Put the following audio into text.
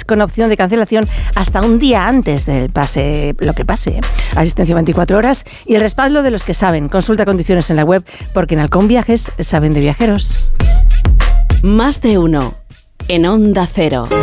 con opción de cancelación hasta un día antes del pase, lo que pase. Asistencia 24 horas y el respaldo de los que saben. Consulta condiciones en la web, porque en Halcón Viajes saben de viajeros. Más de uno en Onda Cero.